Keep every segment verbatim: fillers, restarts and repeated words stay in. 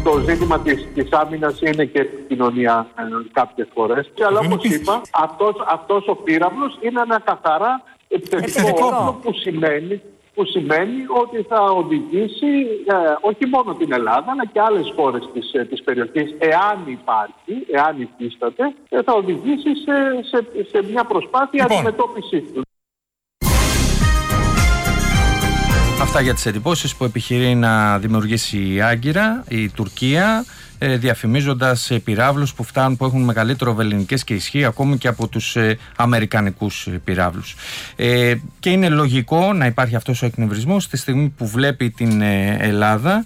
το ζήτημα της, της άμυνας είναι και επικοινωνία ε, κάποιες φορές. Αλλά όπως είπα, αυτός, αυτός ο πύραυλος είναι ένα καθαρά επιθετικό όπλο που σημαίνει, που σημαίνει ότι θα οδηγήσει ε, όχι μόνο την Ελλάδα αλλά και άλλες χώρες της, ε, της περιοχής, εάν υπάρχει, εάν υφίσταται, ε, θα οδηγήσει σε, σε, σε μια προσπάθεια λοιπόν. αντιμετώπισης του. Αυτά για τις εντυπώσεις που επιχειρεί να δημιουργήσει η Άγκυρα, η Τουρκία, διαφημίζοντας πυράβλους που φτάνουν, που έχουν μεγαλύτερο βελληνικές και ισχύ ακόμη και από τους ε, αμερικανικούς πυράβλους. Ε, και είναι λογικό να υπάρχει αυτός ο εκνευρισμός στη στιγμή που βλέπει την ε, Ελλάδα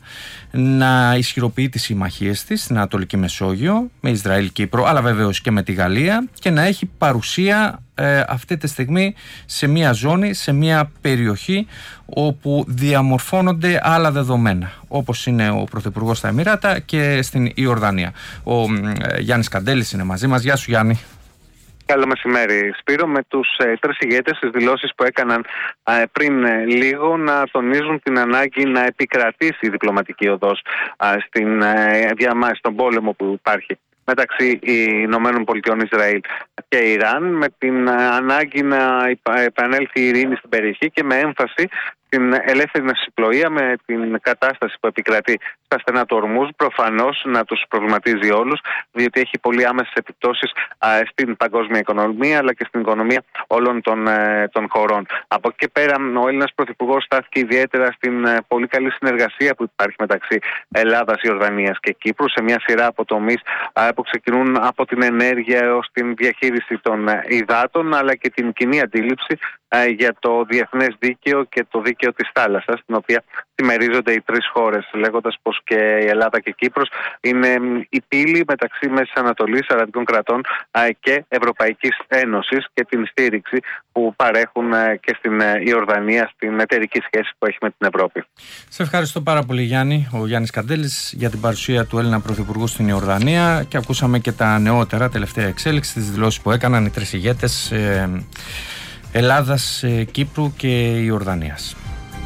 να ισχυροποιεί τις συμμαχίες της στην Ανατολική Μεσόγειο, με Ισραήλ, Κύπρο, αλλά βεβαίως και με τη Γαλλία, και να έχει παρουσία ε, αυτή τη στιγμή σε μια ζώνη, σε μια περιοχή όπου διαμορφώνονται άλλα δεδομένα, όπως είναι ο Πρωθυπουργός στα Εμιράτα και στην Ιορδανία. Ο ε, Γιάννης Καντέλης είναι μαζί μας. Γεια σου, Γιάννη. Καλό μεσημέρι, Σπύρο. Με τους ε, τρεις ηγέτες, τις δηλώσεις που έκαναν ε, πριν ε, λίγο, να τονίζουν την ανάγκη να επικρατήσει η διπλωματική οδός ε, στην, ε, διαμάχη, στον πόλεμο που υπάρχει μεταξύ Ηνωμένων Πολιτειών, Ισραήλ και Ιράν, με την ε, ανάγκη να επανέλθει η ειρήνη στην περιοχή και με έμφαση την ελεύθερη ναυσιπλοεία, με την κατάσταση που επικρατεί στα στενά του Ορμούζ, προφανώς να τους προβληματίζει όλους, διότι έχει πολύ άμεσες επιπτώσεις α, στην παγκόσμια οικονομία αλλά και στην οικονομία όλων των, ε, των χωρών. Από εκεί και πέρα, ο Έλληνας Πρωθυπουργός στάθηκε ιδιαίτερα στην ε, πολύ καλή συνεργασία που υπάρχει μεταξύ Ελλάδας, Ιορδανίας και Κύπρου σε μια σειρά από τομείς που ξεκινούν από την ενέργεια έως την διαχείριση των ε, υδάτων, αλλά και την κοινή αντίληψη ε, για το διεθνές δίκαιο και το δίκαιο της θάλασσας, την οποία συμμερίζονται οι τρεις χώρες, λέγοντας πως και η Ελλάδα και η Κύπρος είναι η πύλη μεταξύ Μέσης Ανατολής, αραβικών κρατών και Ευρωπαϊκής Ένωσης, και την στήριξη που παρέχουν και στην Ιορδανία στην εταιρική σχέση που έχει με την Ευρώπη. Σε ευχαριστώ πάρα πολύ, Γιάννη. Ο Γιάννης Καντέλης, για την παρουσία του Έλληνα Πρωθυπουργού στην Ιορδανία, και ακούσαμε και τα νεότερα τελευταία εξέλιξη, τις δηλώσεις που έκαναν οι τρεις ηγέτες ε, Ελλάδας, ε, Κύπρου και Ιορδανίας.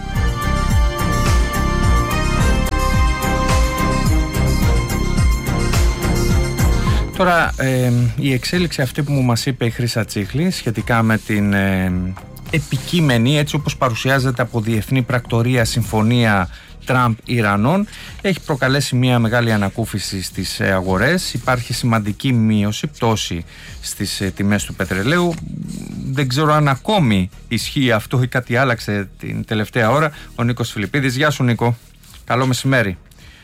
Τώρα, ε, η εξέλιξη αυτή που μας είπε η Χρύσα Τσίχλη σχετικά με την ε, επικείμενη, έτσι όπως παρουσιάζεται από διεθνή πρακτορία, συμφωνία Τραμπ-Ιρανών, έχει προκαλέσει μια μεγάλη ανακούφιση στις αγορές. Υπάρχει σημαντική μείωση, πτώση στις τιμές του πετρελαίου. Δεν ξέρω αν ακόμη ισχύει αυτό ή κάτι άλλαξε την τελευταία ώρα. Ο Νίκος Φιλιππίδης. Γεια σου, Νίκο. Καλό μεσημέρι.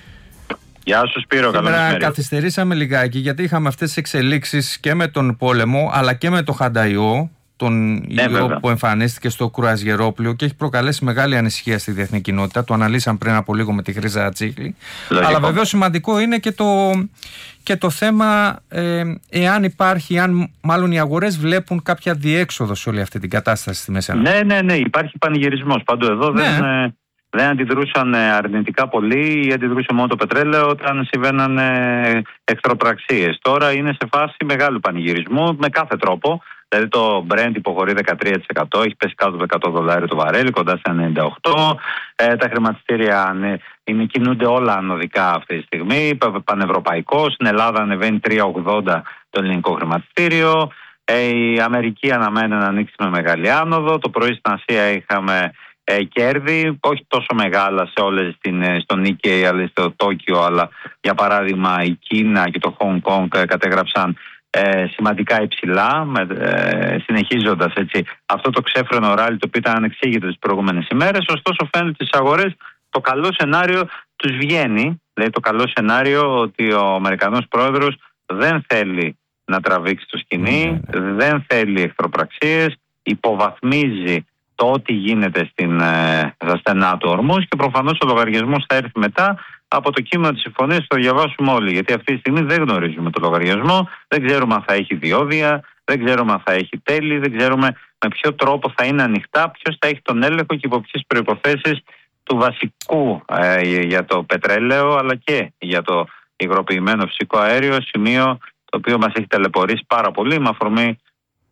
Γεια σου, Σπύρο. Καλό μεσημέρι. Καθυστερήσαμε λιγάκι γιατί είχαμε αυτές τις εξελίξεις και με τον πόλεμο αλλά και με το Χανταϊό, τον ναι, ιό βέβαια. που εμφανίστηκε στο κρουαζιερόπλοιο και έχει προκαλέσει μεγάλη ανησυχία στη διεθνή κοινότητα. Το αναλύσαμε πριν από λίγο με τη Χρύσα Τσίχλη. Αλλά βεβαίως σημαντικό είναι και το, και το θέμα ε, εάν υπάρχει, αν μάλλον οι αγορές βλέπουν κάποια διέξοδο σε όλη αυτή την κατάσταση στη Μέση Ανατολή. Ναι, ναι, ναι, υπάρχει πανηγυρισμός. Παντού εδώ ναι. δεν... Ε... Δεν αντιδρούσαν αρνητικά πολύ ή αντιδρούσε μόνο το πετρέλαιο όταν συμβαίναν εχθροπραξίες. Τώρα είναι σε φάση μεγάλου πανηγυρισμού με κάθε τρόπο. Δηλαδή το Brent υποχωρεί δεκατρία τοις εκατό, έχει πέσει κάτω από εκατό δολάρια το βαρέλι, κοντά στα ενενήντα οκτώ. Ε, τα χρηματιστήρια είναι, κινούνται όλα ανωδικά αυτή τη στιγμή. Πανευρωπαϊκό, στην Ελλάδα ανεβαίνει τρία ογδόντα το ελληνικό χρηματιστήριο. Ε, η Αμερική αναμένει να ανοίξει με μεγάλη άνοδο. Το πρωί στην Ασία είχαμε Ε, κέρδη, όχι τόσο μεγάλα σε όλες την, στο Νίκεϊ αλλά στο Τόκιο, αλλά για παράδειγμα η Κίνα και το Χονγκ Κονγκ κατέγραψαν ε, σημαντικά υψηλά, με, ε, συνεχίζοντας έτσι αυτό το ξέφρενο ράλι το οποίο ήταν ανεξήγητο τις προηγούμενες ημέρες. Ωστόσο φαίνεται στις αγορές το καλό σενάριο τους βγαίνει, δηλαδή το καλό σενάριο ότι ο Αμερικανός πρόεδρος δεν θέλει να τραβήξει το σκηνή, mm. δεν θέλει εχθροπραξίες, υποβαθμίζει το ό,τι γίνεται στην, ε, στα στενά του Ορμούζ, και προφανώς ο λογαριασμός θα έρθει μετά από το κείμενο της συμφωνίας, θα το διαβάσουμε όλοι. Γιατί αυτή τη στιγμή δεν γνωρίζουμε το λογαριασμό, δεν ξέρουμε αν θα έχει διόδια, δεν ξέρουμε αν θα έχει τέλη, δεν ξέρουμε με ποιο τρόπο θα είναι ανοιχτά, ποιος θα έχει τον έλεγχο και υπό ποιες προϋποθέσεις του βασικού ε, για το πετρέλαιο αλλά και για το υγροποιημένο φυσικό αέριο, σημείο το οποίο μας έχει ταλαιπωρήσει πάρα πολύ με αφορμή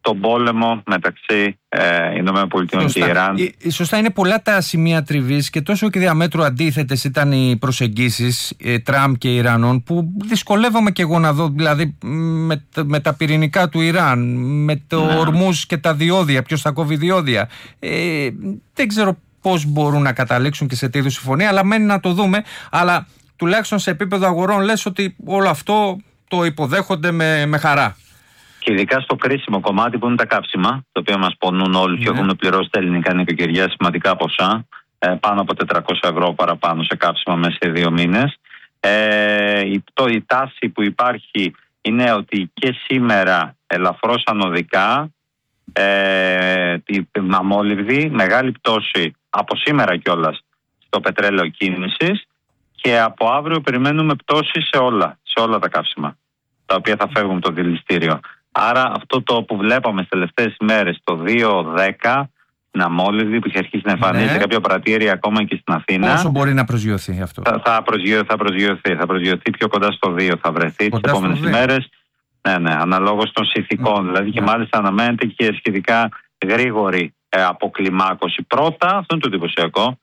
τον πόλεμο μεταξύ ε, Ηνωμένων Πολιτειών και Ιράν. Ε, σωστά, είναι πολλά τα σημεία τριβής και τόσο και διαμέτρου αντίθετες ήταν οι προσεγγίσεις ε, Τραμπ και Ιρανών, που δυσκολεύομαι και εγώ να δω, δηλαδή με, με τα πυρηνικά του Ιράν, με το ναι. Ορμούζ και τα διόδια, ποιος θα κόβει διόδια. Ε, δεν ξέρω πώς μπορούν να καταλήξουν και σε τι είδους συμφωνία, αλλά μένει να το δούμε. Αλλά τουλάχιστον σε επίπεδο αγορών λες ότι όλο αυτό το υποδέχονται με, με χαρά. Και ειδικά στο κρίσιμο κομμάτι που είναι τα καύσιμα, το οποίο μας πονούν όλους yeah. και έχουν πληρώσει τα ελληνικά νοικοκυριά σημαντικά ποσά, ε, πάνω από τετρακόσια ευρώ παραπάνω σε καύσιμα μέσα σε δύο μήνες. Ε, η, το, η τάση που υπάρχει είναι ότι και σήμερα ελαφρώς ανωδικά, ε, η αμόλυβδη, μεγάλη πτώση από σήμερα κιόλας στο πετρέλαιο κίνησης, και από αύριο περιμένουμε πτώση σε όλα, σε όλα τα καύσιμα, τα οποία θα φεύγουν από το δηληστήριο. Άρα αυτό το που βλέπαμε στις τελευταίες ημέρες, το δύο δέκα, την αμόλυβδη που είχε αρχίσει να εμφανίζεται ναι. σε κάποια πρατήρια ακόμα και στην Αθήνα. Πόσο μπορεί να προσγειωθεί αυτό? Θα, θα, προσγειωθεί, θα, προσγειωθεί, θα προσγειωθεί πιο κοντά στο δύο, θα βρεθεί τις επόμενες ημέρες. Ναι, ναι, αναλόγως των συνθηκών. Ναι. Δηλαδή και ναι. μάλιστα αναμένεται και σχετικά γρήγορη ε, αποκλιμάκωση. Πρώτα, αυτό είναι το εντυπωσιακό,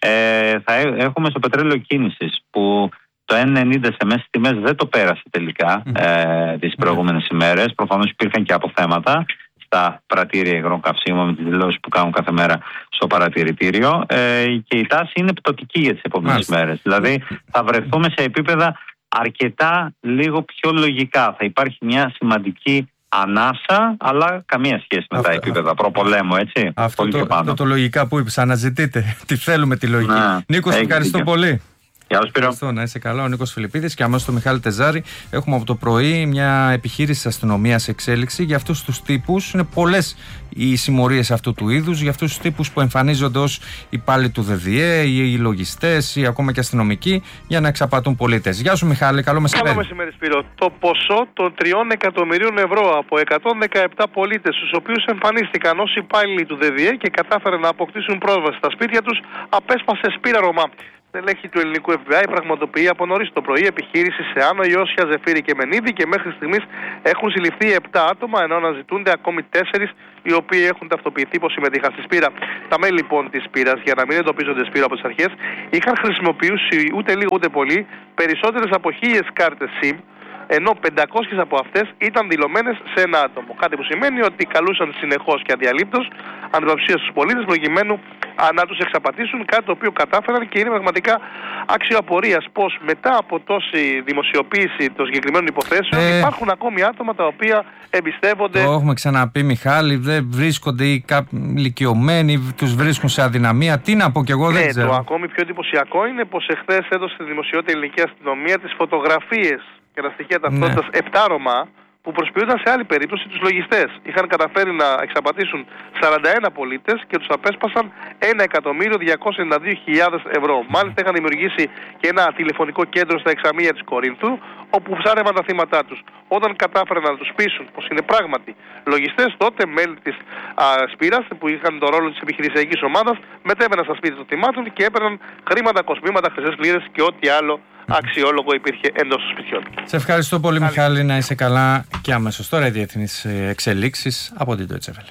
ε, θα έχουμε στο πετρέλαιο κίνησης που το ένα ενενήντα σε μέσες τιμές δεν το πέρασε τελικά mm. ε, τις προηγούμενες mm. ημέρες. Προφανώς υπήρχαν και αποθέματα στα πρατήρια υγρών καυσίμων με τις δηλώσεις που κάνουν κάθε μέρα στο παρατηρητήριο, ε, και η τάση είναι πτωτική για τις επόμενες mm. ημέρες. Δηλαδή θα βρεθούμε σε επίπεδα αρκετά λίγο πιο λογικά. Θα υπάρχει μια σημαντική ανάσα, αλλά καμία σχέση με αυτό, τα επίπεδα προπολέμου, έτσι. Αυτό πολύ το, το, το λογικά που είπες, αναζητείτε. Τι θέλουμε τη λογική. Να, Νίκο, ευχαριστώ πολύ. Γεια σας, Ευχαριστώ, να είσαι καλά. Ο Νίκος Φιλιππίδης και αμέσως το Μιχάλη Τεζάρη. Έχουμε από το πρωί μια επιχείρηση αστυνομίας σε εξέλιξη για αυτούς τους τύπους. Είναι πολλές οι συμμορίες αυτού του είδους, για αυτούς τους τύπους που εμφανίζονται ως υπάλληλοι του ΔΔΕ, ή οι λογιστές, ή ακόμα και αστυνομικοί, για να εξαπατούν πολίτες. Γεια σου, Μιχάλη, καλό μεσημέρι. Καλό μεσημέρι, Σπύρο. Το ποσό των τριών εκατομμυρίων ευρώ από εκατόν δεκαεπτά πολίτες, στους οποίους εμφανίστηκαν ως υπάλληλοι του ΔΔΕ και κατάφεραν να αποκτήσουν πρόσβαση στα σπίτια τους, απέσπασε σπήραρωμα. Στελέχη του ελληνικού εφ μπι άι πραγματοποιεί από νωρίς το πρωί επιχείρηση σε Άνω, Ιώσια, Ζεφύρη και Μενίδη, και μέχρι στιγμής έχουν συλληφθεί επτά άτομα, ενώ αναζητούνται ακόμη τέσσερις, οι οποίοι έχουν ταυτοποιηθεί πως συμμετείχαν στη σπήρα. Τα μέλη λοιπόν της σπήρας, για να μην εντοπίζονται σπήρα από τις αρχές, είχαν χρησιμοποιήσει ούτε λίγο ούτε πολύ περισσότερες από χίλιες κάρτες SIM, ενώ πεντακόσιες από αυτές ήταν δηλωμένες σε ένα άτομο. Κάτι που σημαίνει ότι καλούσαν συνεχώς και αδιαλείπτως αντιπαυσία στους πολίτες προκειμένου να τους εξαπατήσουν, κάτι το οποίο κατάφεραν, και είναι πραγματικά άξιο απορίας πως μετά από τόση δημοσιοποίηση των συγκεκριμένων υποθέσεων ε... υπάρχουν ακόμη άτομα τα οποία εμπιστεύονται. Το έχουμε ξαναπεί, Μιχάλη, δεν βρίσκονται οι ηλικιωμένοι, τους βρίσκουν σε αδυναμία. Τι να πω κι εγώ, δεν ναι, ξέρω. Το ακόμη πιο εντυπωσιακό είναι πως εχθές έδωσε στη δημοσιότητα η ελληνική αστυνομία τις φωτογραφίες και τα στοιχεία ταυτότητας ναι. επτά Ρωμά που προσποιούνταν σε άλλη περίπτωση τους λογιστές. Είχαν καταφέρει να εξαπατήσουν σαράντα ένα πολίτες και τους απέσπασαν ένα εκατομμύριο διακόσιες ενενήντα δύο χιλιάδες ευρώ. Μάλιστα είχαν δημιουργήσει και ένα τηλεφωνικό κέντρο στα εξαμεία της Κορίνθου, όπου ψάρευαν τα θύματά τους. Όταν κατάφεραν να τους πείσουν πως είναι πράγματι λογιστές, τότε μέλη της α, Σπήρας, που είχαν τον ρόλο της επιχειρησιακής ομάδας, μετέβαιναν στα σπίτια των θυμάτων και έπαιρναν χρήματα, κοσμήματα, χρυσές λίρες και ό,τι άλλο αξιόλογο υπήρχε εντός των σπιτιών. Σε ευχαριστώ πολύ, Άλλη. Μιχάλη, να είσαι καλά. Και αμέσως τώρα οι διεθνείς εξελίξεις από την Deutsche Welle.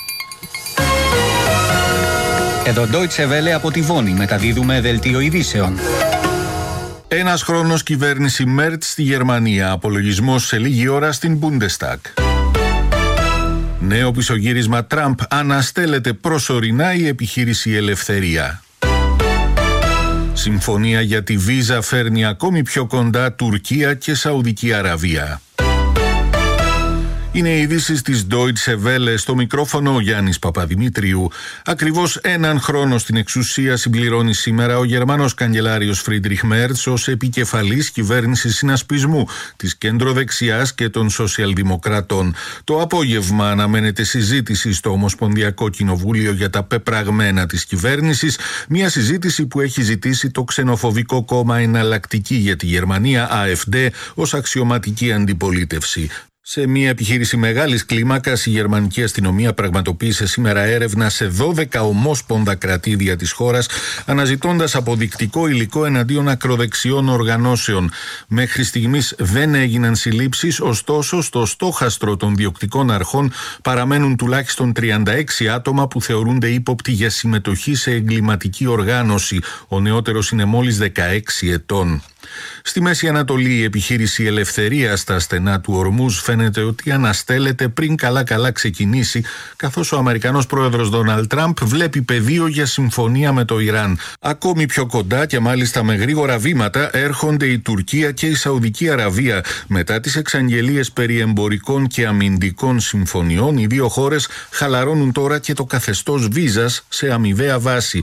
Εδώ Deutsche Welle από τη Βόνη, μεταδίδουμε δελτίο ειδήσεων. Ένας χρόνος κυβέρνηση Μέρτ στη Γερμανία, απολογισμός σε λίγη ώρα στην Bundestag. Νέο πισωγύρισμα Τραμπ, αναστέλλεται προσωρινά η επιχείρηση Ελευθερία. Συμφωνία για τη βίζα φέρνει ακόμη πιο κοντά Τουρκία και Σαουδική Αραβία. Είναι οι ειδήσεις της Deutsche Welle, στο μικρόφωνο ο Γιάννης Παπαδημήτριου. Ακριβώς έναν χρόνο στην εξουσία συμπληρώνει σήμερα ο Γερμανός καγκελάριος Φρίντριχ Μέρτς ως επικεφαλής κυβέρνησης συνασπισμού της κεντροδεξιάς και των σοσιαλδημοκρατών. Το απόγευμα αναμένεται συζήτηση στο Ομοσπονδιακό Κοινοβούλιο για τα πεπραγμένα της κυβέρνησης, μια συζήτηση που έχει ζητήσει το ξενοφοβικό κόμμα Εναλλακτική για τη Γερμανία, έι εφ ντι, ως αξιωματική αντιπολίτευση. Σε μια επιχείρηση μεγάλης κλίμακας, η γερμανική αστυνομία πραγματοποίησε σήμερα έρευνα σε δώδεκα ομόσπονδα κρατήδια της χώρας, αναζητώντας αποδεικτικό υλικό εναντίον ακροδεξιών οργανώσεων. Μέχρι στιγμής δεν έγιναν συλλήψεις, ωστόσο στο στόχαστρο των διοκτικών αρχών παραμένουν τουλάχιστον τριάντα έξι άτομα που θεωρούνται ύποπτοι για συμμετοχή σε εγκληματική οργάνωση. Ο νεότερος είναι μόλις δεκαέξι ετών. Στη Μέση Ανατολή, η επιχείρηση Ελευθερία στα στενά του Ορμούζ φαίνεται ότι αναστέλλεται πριν καλά-καλά ξεκινήσει, καθώς ο Αμερικανός πρόεδρος Ντόναλντ Τραμπ βλέπει πεδίο για συμφωνία με το Ιράν. Ακόμη πιο κοντά και μάλιστα με γρήγορα βήματα έρχονται η Τουρκία και η Σαουδική Αραβία. Μετά τις εξαγγελίες περί εμπορικών και αμυντικών συμφωνιών, οι δύο χώρες χαλαρώνουν τώρα και το καθεστώς βίζας σε αμοιβαία βάση.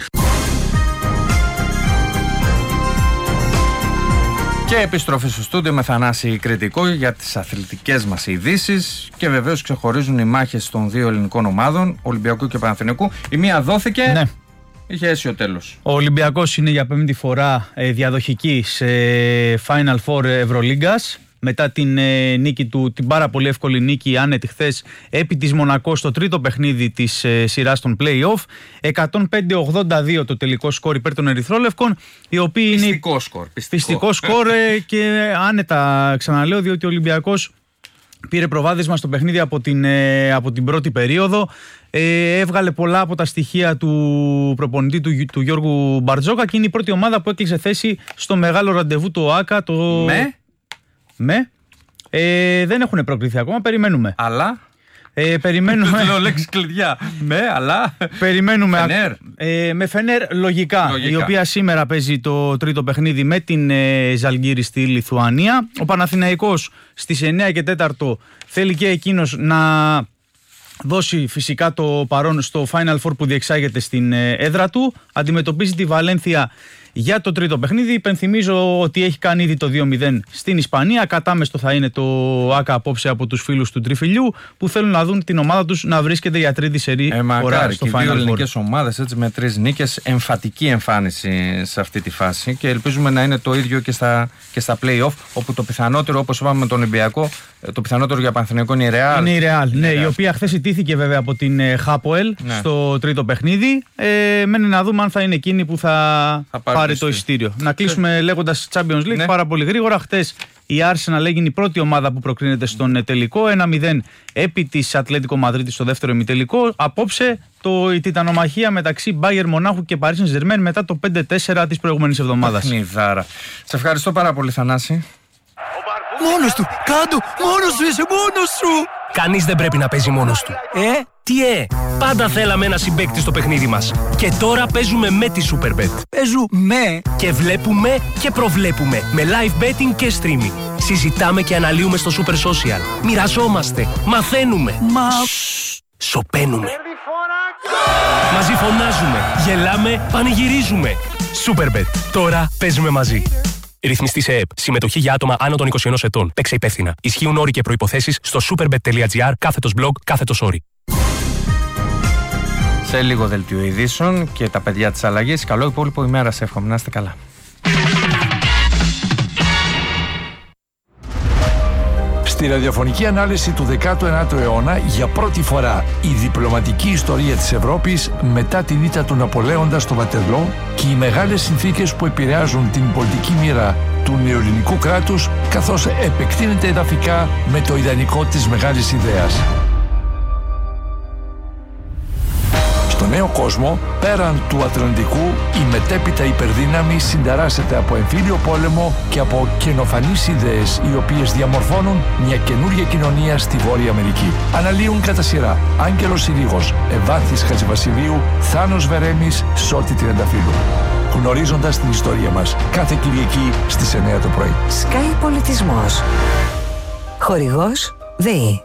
Και επιστροφή στο στούντιο με Θανάση Κρητικό για τις αθλητικές μας ειδήσεις. Και βεβαίως ξεχωρίζουν οι μάχες των δύο ελληνικών ομάδων, Ολυμπιακού και Παναθηναϊκού. Η μία δόθηκε, ναι. Είχε αίσιο τέλος. Ο Ολυμπιακός είναι για πέμπτη φορά ε, διαδοχική σε Final Four Ευρωλίγκας. Μετά την ε, νίκη του, την πάρα πολύ εύκολη νίκη άνετη χθες επί της Μονακό στο τρίτο παιχνίδι της ε, σειράς των play-off. εκατόν πέντε ογδόντα δύο το τελικό σκορ υπέρ των Ερυθρόλευκων, οι οποίοι πιστικό είναι σκορ, πιστικό. πιστικό σκορ ε, και άνετα ξαναλέω, διότι ο Ολυμπιακός πήρε προβάδισμα στο παιχνίδι από την, ε, από την πρώτη περίοδο. Ε, έβγαλε πολλά από τα στοιχεία του προπονητή του, του Γιώργου Μπαρτζόκα και είναι η πρώτη ομάδα που έκλεισε θέση στο μεγάλο ραντεβού του ΟΑΚΑ. Το... Με... Με. Ε, δεν έχουν προκριθεί ακόμα, περιμένουμε. Αλλά. Ε, περιμένουμε. Λέω λέξη κλειδιά. Με, αλλά. Περιμένουμε. Φενέρ. Ε, με Φενέρ λογικά, λογικά. Η οποία σήμερα παίζει το τρίτο παιχνίδι με την ε, Ζαλγκύρη στη Λιθουανία. Ο Παναθηναϊκός στις εννιά και τέσσερα θέλει και εκείνος να δώσει φυσικά το παρόν στο Final Four που διεξάγεται στην ε, έδρα του. Αντιμετωπίζει τη Βαλένθια για το τρίτο παιχνίδι. Υπενθυμίζω ότι έχει κάνει ήδη το δύο μηδέν στην Ισπανία. Κατάμεστο θα είναι το ΆΚΑ απόψε από τους φίλους του Τριφυλιού που θέλουν να δουν την ομάδα τους να βρίσκεται για τρίτη σερί ε, φορά στο Final Four. Δύο ελληνικές ομάδες έτσι, με τρεις νίκες, εμφατική εμφάνιση σε αυτή τη φάση και ελπίζουμε να είναι το ίδιο και στα, και στα play-off, όπου το πιθανότερο, όπως είπαμε με τον Ολυμπιακό, το πιθανότερο για Παναθηναϊκό είναι η Ρεάλ. Είναι η Ρεάλ, ναι, η οποία χθες ιτήθηκε βέβαια από την Χάποελ ναι. στο τρίτο παιχνίδι. Ε, μένει να δούμε αν θα είναι εκείνη που θα, θα πάρει το εισιτήριο. Να κλείσουμε ναι. λέγοντας Champions League ναι. πάρα πολύ γρήγορα. Χθες η Arsenal έγινε η πρώτη ομάδα που προκρίνεται στον τελικό. ένα μηδέν επί της Ατλέτικο Μαδρίτης στο δεύτερο ημιτελικό. Απόψε το, η τιτανομαχία μεταξύ Μπάγερ Μονάχου και Παρί Σεν Ζερμέν μετά το πέντε τέσσερα της προηγούμενης εβδομάδας. Παιχνιδάρα. Σε ευχαριστώ πάρα πολύ, Θανάση. Μόνος του! Κάντο! Μόνος σου είσαι! Μόνος σου! Κανείς δεν πρέπει να παίζει μόνος του. Ε? Τι ε! Πάντα θέλαμε ένα συμπαίκτη στο παιχνίδι μας. Και τώρα παίζουμε με τη Superbet. Παίζουμε! Και βλέπουμε και προβλέπουμε. Με live betting και streaming. Συζητάμε και αναλύουμε στο Super Social. Μοιραζόμαστε. Μαθαίνουμε. Μα... Σοπαίνουμε. Μαζί φωνάζουμε. Γελάμε. Πανηγυρίζουμε. Superbet. Τώρα παίζουμε μαζί. Ρυθμιστή σε ΕΕΠ. Συμμετοχή για άτομα άνω των είκοσι ενός ετών. Παίξε υπεύθυνα. Ισχύουν όροι και προϋποθέσεις στο superbet.gr κάθετος blog κάθετος όροι. Σε λίγο δελτίο ειδήσεων και τα παιδιά της αλλαγής. Καλό υπόλοιπο ημέρα σε εύχομαι. Να είστε καλά. Στη ραδιοφωνική ανάλυση του δέκατου ένατου αιώνα, για πρώτη φορά η διπλωματική ιστορία της Ευρώπης μετά την ήττα του Ναπολέοντα στο Βατερλό και οι μεγάλες συνθήκες που επηρεάζουν την πολιτική μοίρα του νεοελληνικού κράτους, καθώς επεκτείνεται εδαφικά με το ιδανικό της μεγάλης ιδέας. Στο νέο κόσμο, πέραν του Ατλαντικού, η μετέπειτα υπερδύναμη συνταράσσεται από εμφύλιο πόλεμο και από καινοφανείς ιδέες, οι οποίες διαμορφώνουν μια καινούργια κοινωνία στη Βόρεια Αμερική. Αναλύουν κατά σειρά Άγγελος Συρίγος, Ευάνθης Χατζηβασιλείου, Θάνος Βερέμης, Σώτη Τριανταφύλου. Γνωρίζοντας την ιστορία μας, κάθε Κυριακή στις εννιά το πρωί. Sky Πολιτισμός. Χορηγός ΔΕΗ.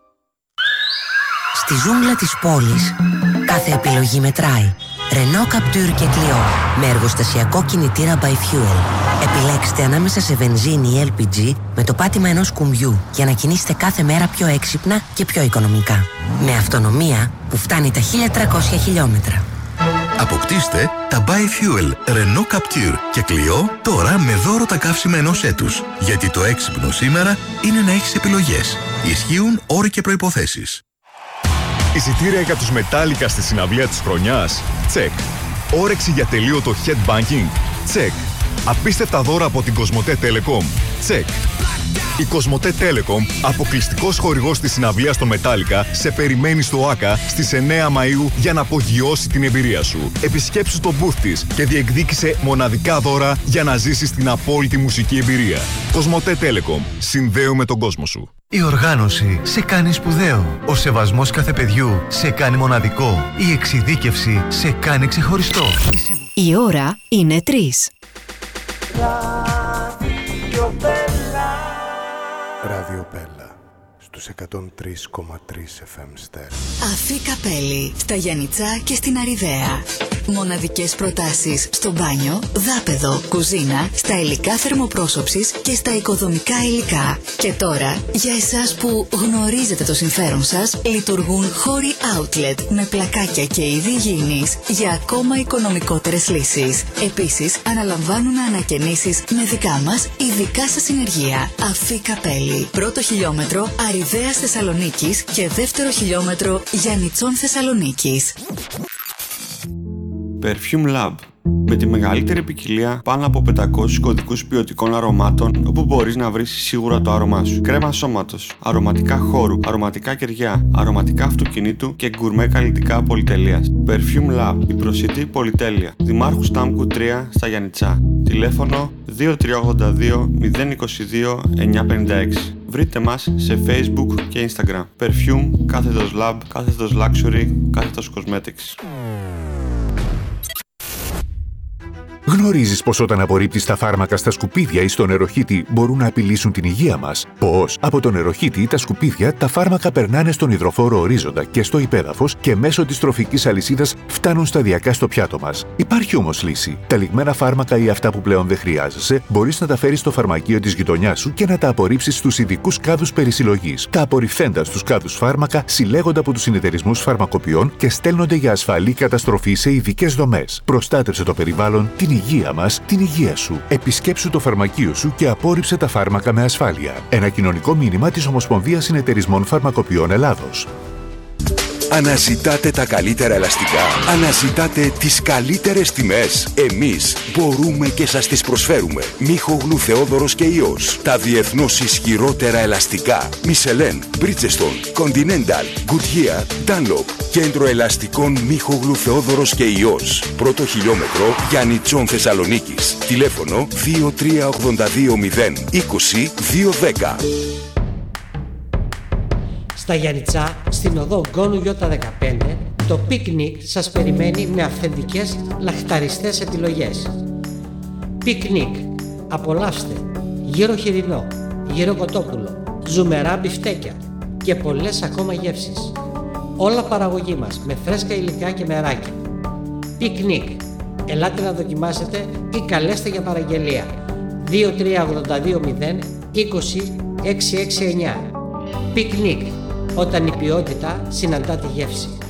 Στη ζούγκλα της πόλης, κάθε επιλογή μετράει. Renault Captur και Clio, με εργοστασιακό κινητήρα by Fuel. Επιλέξτε ανάμεσα σε βενζίνη ή ελ πι τζι με το πάτημα ενός κουμπιού για να κινήσετε κάθε μέρα πιο έξυπνα και πιο οικονομικά. Με αυτονομία που φτάνει τα χίλια τριακόσια χιλιόμετρα. Αποκτήστε τα by Fuel Renault Captur και Clio τώρα με δώρο τα καύσιμα ενός έτους. Γιατί το έξυπνο σήμερα είναι να έχεις επιλογές. Ισχύουν όροι και προϋποθέσεις. Εισιτήρια για τους Μετάλλικα στη συναυλία της χρονιάς? Τσεκ. Όρεξη για τελείωτο headbanking? Τσεκ. Απίστευτα δώρα από την Κοσμοτέ Telecom? Τσεκ. Η Κοσμοτέ Telecom, αποκλειστικός χορηγός της συναυλίας των Μετάλλικα, σε περιμένει στο ΆΚΑ στις εννέα Μαΐου για να απογειώσει την εμπειρία σου. Επισκέψου το booth της και διεκδίκησε μοναδικά δώρα για να ζήσεις την απόλυτη μουσική εμπειρία. Κοσμοτέ Telecom. Συνδέουμε τον κόσμο σου. Η οργάνωση σε κάνει σπουδαίο. Ο σεβασμός κάθε παιδιού σε κάνει μοναδικό. Η εξειδίκευση σε κάνει ξεχωριστό. Η ώρα είναι τρεις. Ράδιο Πέλα στους εκατόν τρία κόμμα τρία εφ εμ Στέρ. Αφή Καπέλη στα Γιαννιτσά και στην Αριδαία. Μοναδικές προτάσεις στο μπάνιο, δάπεδο, κουζίνα, στα υλικά θερμοπρόσωψης και στα οικοδομικά υλικά. Και τώρα, για εσάς που γνωρίζετε το συμφέρον σας, λειτουργούν χώροι outlet με πλακάκια και είδη υγιεινής για ακόμα οικονομικότερες λύσεις. Επίσης, αναλαμβάνουν ανακαινήσεις με δικά μας ειδικά σας συνεργεία. Αφή Καπέλη. Πρώτο χιλιόμετρο Αριδαίας Θεσσαλονίκης και δεύτερο χιλιόμετρο Γιαννιτσών Θεσσαλονίκης. Perfume Lab. Με τη μεγαλύτερη ποικιλία πάνω από πεντακόσιους κωδικούς ποιοτικών αρωμάτων, όπου μπορείς να βρεις σίγουρα το άρωμά σου. Κρέμα σώματος, αρωματικά χώρου, αρωματικά κεριά, αρωματικά αυτοκινήτου και γκουρμέ καλλιτικά πολυτελείας. Perfume Lab, η προσιτή πολυτέλεια. Δημάρχου Στάμκου τρία στα Γιαννιτσά. Τηλέφωνο δύο τρία ογδόντα δύο μηδέν είκοσι δύο εννιακόσια πενήντα έξι. Βρείτε μας σε Facebook και Instagram. Perfume, κάθετος Lab, κάθετος Luxury, κάθετος Cosmetics. Γνωρίζεις πως όταν απορρίπτεις τα φάρμακα στα σκουπίδια ή στο νεροχύτη μπορούν να απειλήσουν την υγεία μας? Πως από το νεροχύτη ή τα σκουπίδια τα φάρμακα περνάνε στον υδροφόρο ορίζοντα και στο υπέδαφος και μέσω της τροφικής αλυσίδας φτάνουν σταδιακά στο πιάτο μας. Υπάρχει όμως λύση. Τα λιγμένα φάρμακα ή αυτά που πλέον δεν χρειάζεσαι μπορείς να τα φέρεις στο φαρμακείο της γειτονιάς σου και να τα απορρίψεις στους ειδικούς κάδους περισυλλογής. Τα απορριφθέντα στους κάδους φάρμακα συλλέγονται από τους συνεταιρισμούς φαρμακοποιών και στέλνονται για ασφαλή καταστροφή σε ειδικές δομές. Προστάτευσε το περιβάλλον, την υγεία μας, την υγεία σου. Επισκέψου το φαρμακείο σου και απόρριψε τα φάρμακα με ασφάλεια. Ένα κοινωνικό μήνυμα της Ομοσπονδίας Συνεταιρισμών Φαρμακοποιών Ελλάδος. Αναζητάτε τα καλύτερα ελαστικά. Αναζητάτε τις καλύτερες τιμές. Εμείς μπορούμε και σας τις προσφέρουμε. Μίχογλου Θεόδωρος και Υιός. Τα διεθνώς ισχυρότερα ελαστικά. Μισελέν, Bridgestone, Continental, Goodyear, Dunlop. Κέντρο ελαστικών Μίχογλου Θεόδωρος και Υιός. Πρώτο χιλιόμετρο Γιαννιτσών Θεσσαλονίκης. Τηλέφωνο δύο τρία ογδόντα δύο μηδέν είκοσι δύο δέκα. Στα Γιαννιτσά, στην οδό Γκόνου Γιώτα δεκαπέντε, το πικνίκ σας περιμένει με αυθεντικές λαχταριστές επιλογές. Πικνίκ. Απολαύστε γύρο χοιρινό, γύρο κοτόπουλο, ζουμερά μπιφτέκια και πολλές ακόμα γεύσεις. Όλα παραγωγή μας με φρέσκα υλικά και μεράκι. Πικνίκ. Ελάτε να δοκιμάσετε ή καλέστε για παραγγελία. δύο τρία ογδόντα δύο μηδέν είκοσι έξι έξι εννιά. Πικνίκ. Όταν η ποιότητα συναντά τη γεύση.